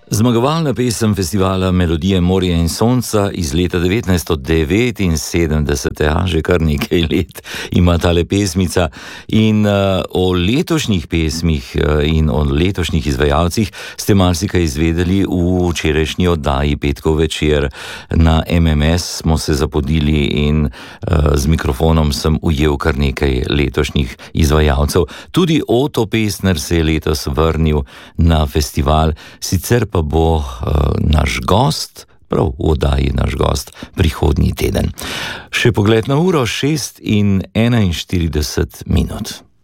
Zmagovalna pesem festivala Melodije morja in sonca iz leta 1979, že kar nekaj let ima tale pesmica. In o letošnjih pesmih in o letošnjih izvajalcih ste marsikaj izvedeli v včerajšnji oddaji Petkov večer. Na MMS smo se zapodili in z mikrofonom sem ujel kar nekaj letošnjih izvajalcev. Tudi Oto Pestner se je letos vrnil na festival, sicer pa bo naš gost, prav v oddaji naš gost, prihodnji teden. Še pogled na uro, 6:41.